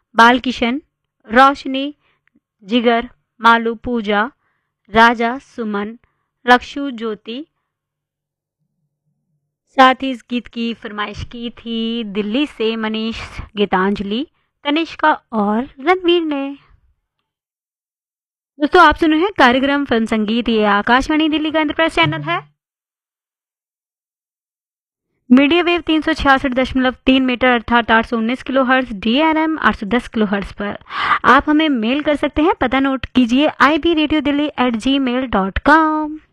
बालकिशन, रोशनी, जिगर, मालू, पूजा, राजा, सुमन, रक्षु, ज्योति। साथ ही इस गीत की फरमाइश की थी दिल्ली से मनीष, गीतांजलि, तनिष्का और रणवीर ने। दोस्तों आप सुन रहे हैं कार्यक्रम फिल्म संगीत, ये आकाशवाणी दिल्ली का इंटरप्रेस चैनल है। मीडिया वेव 366.3 मीटर अर्थात 819 kilo hertz, DRM 810 kilo hertz पर आप हमें मेल कर सकते हैं। पता नोट कीजिए IBRadioDilli@gmail.com।